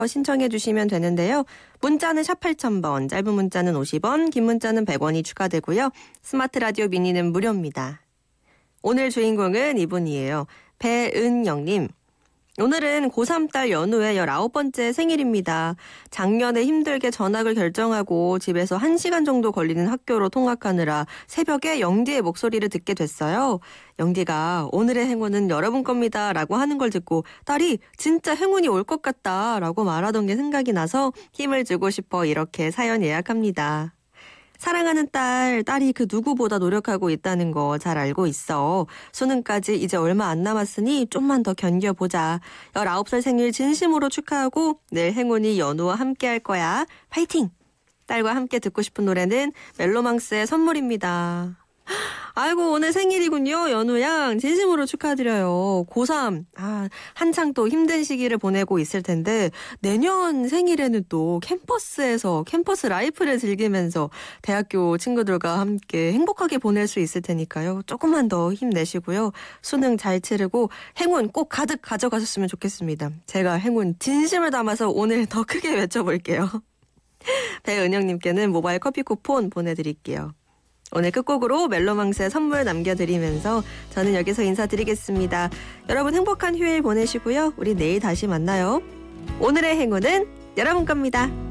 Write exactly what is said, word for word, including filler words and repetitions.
신청해 주시면 되는데요. 문자는 샵 팔천 번, 짧은 문자는 오십 원, 긴 문자는 백 원이 추가되고요. 스마트 라디오 미니는 무료입니다. 오늘 주인공은 이분이에요. 배은영님. 오늘은 고삼 딸 연우의 열아홉 번째 생일입니다. 작년에 힘들게 전학을 결정하고 집에서 한 시간 정도 걸리는 학교로 통학하느라 새벽에 영디의 목소리를 듣게 됐어요. 영디가 오늘의 행운은 여러분 겁니다 라고 하는 걸 듣고 딸이 진짜 행운이 올 것 같다 라고 말하던 게 생각이 나서 힘을 주고 싶어 이렇게 사연 예약합니다. 사랑하는 딸, 딸이 그 누구보다 노력하고 있다는 거 잘 알고 있어. 수능까지 이제 얼마 안 남았으니 좀만 더 견뎌보자. 열아홉 살 생일 진심으로 축하하고 늘 행운이 연우와 함께 할 거야. 파이팅! 딸과 함께 듣고 싶은 노래는 멜로망스의 선물입니다. 아이고 오늘 생일이군요. 연우 양 진심으로 축하드려요. 고삼 아, 한창 또 힘든 시기를 보내고 있을 텐데 내년 생일에는 또 캠퍼스에서 캠퍼스 라이프를 즐기면서 대학교 친구들과 함께 행복하게 보낼 수 있을 테니까요. 조금만 더 힘내시고요. 수능 잘 치르고 행운 꼭 가득 가져가셨으면 좋겠습니다. 제가 행운 진심을 담아서 오늘 더 크게 외쳐볼게요. 배은영님께는 모바일 커피 쿠폰 보내드릴게요. 오늘 끝곡으로 멜로망스의 선물 남겨드리면서 저는 여기서 인사드리겠습니다. 여러분 행복한 휴일 보내시고요. 우리 내일 다시 만나요. 오늘의 행운은 여러분 겁니다.